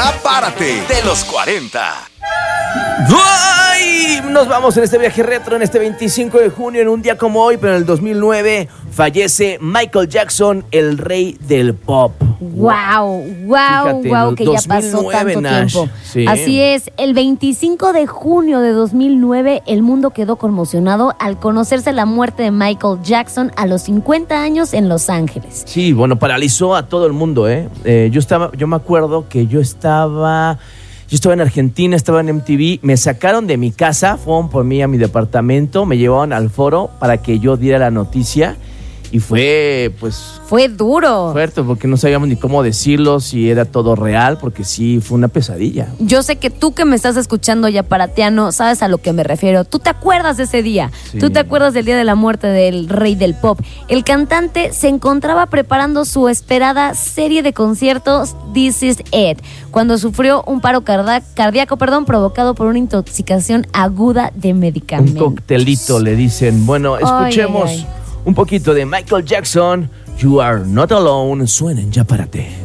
Ya Párate, de los 40. ¡Ay! Nos vamos en este viaje retro en este 25 de junio, en un día como hoy, pero en el 2009 fallece Michael Jackson, el rey del pop. Wow, que ya pasó 2009, tanto Nash. tiempo. Sí. Así es, el 25 de junio de 2009 el mundo quedó conmocionado al conocerse la muerte de Michael Jackson a los 50 años en Los Ángeles. Sí, bueno, paralizó a todo el mundo, ¿eh? Yo me acuerdo que yo estaba en Argentina, estaba en MTV, me sacaron de mi casa, fueron por mí a mi departamento, me llevaron al foro para que yo diera la noticia y fue, pues... Fue duro. Fuerte, porque no sabíamos ni cómo decirlo, si era todo real, porque sí, fue una pesadilla. Yo sé que tú que me estás escuchando, Yaparatiano, sabes a lo que me refiero. Tú te acuerdas de ese día. Sí. Tú te acuerdas del día de la muerte del rey del pop. El cantante se encontraba preparando su esperada serie de conciertos This Is It, cuando sufrió un paro cardíaco, provocado por una intoxicación aguda de medicamentos. Un coctelito, le dicen. Bueno, escuchemos un poquito de Michael Jackson. You Are Not Alone. Suena en Ya Párate.